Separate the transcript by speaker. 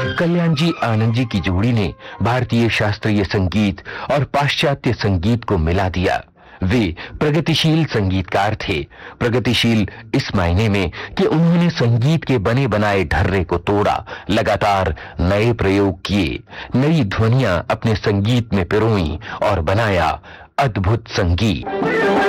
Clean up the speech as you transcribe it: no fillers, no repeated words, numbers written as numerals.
Speaker 1: कल्याण जी आनंद जी की जोड़ी ने भारतीय शास्त्रीय संगीत और पाश्चात्य संगीत को मिला दिया। वे प्रगतिशील संगीतकार थे। प्रगतिशील इस मायने में कि उन्होंने संगीत के बने बनाए ढर्रे को तोड़ा, लगातार नए प्रयोग किए, नई ध्वनियां अपने संगीत में पिरोई और बनाया अद्भुत संगीत।